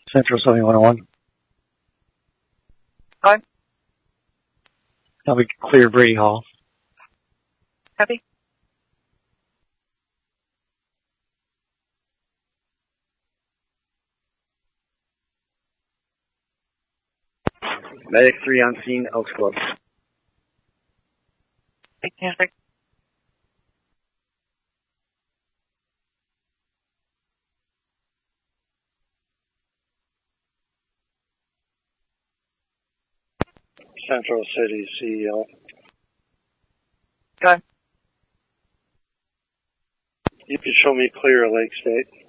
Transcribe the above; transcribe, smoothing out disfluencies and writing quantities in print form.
Central 7101. Hi. That'll be clear Brady Hall. Happy? Medic 3 on scene, Elks Club. Fantastic. Central City CEO. Go. You can show me clear Lake State.